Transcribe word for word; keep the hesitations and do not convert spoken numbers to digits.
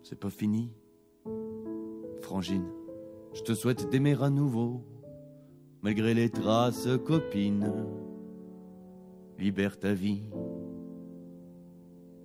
c'est pas fini. Frangine, je te souhaite d'aimer à nouveau, malgré les traces copines. Libère ta vie.